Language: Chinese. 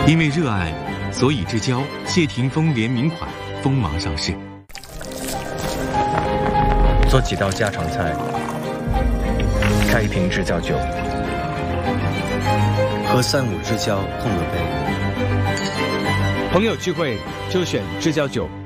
因为热爱，所以之交谢霆锋联名款锋芒上市。 做几道家常菜，开一瓶知交酒， 和3、5之交碰个杯。 朋友聚会就选知交酒。